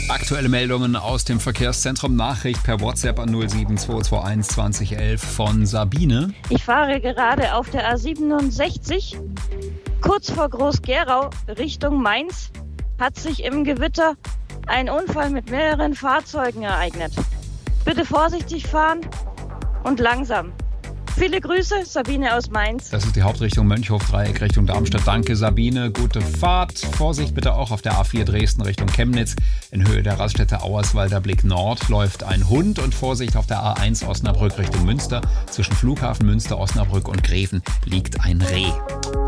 Aktuelle Meldungen aus dem Verkehrszentrum. Nachricht per WhatsApp an 07221 2011 von Sabine. Ich fahre gerade auf der A67, kurz vor Groß-Gerau, Richtung Mainz, hat sich im Gewitter ein Unfall mit mehreren Fahrzeugen ereignet. Bitte vorsichtig fahren und langsam. Viele Grüße, Sabine aus Mainz. Das ist die Hauptrichtung Mönchhof-Dreieck Richtung Darmstadt. Danke, Sabine. Gute Fahrt. Vorsicht bitte auch auf der A4 Dresden Richtung Chemnitz. In Höhe der Raststätte Auerswalder Blick Nord läuft ein Hund. Und Vorsicht auf der A1 Osnabrück Richtung Münster. Zwischen Flughafen Münster, Osnabrück und Greven liegt ein Reh.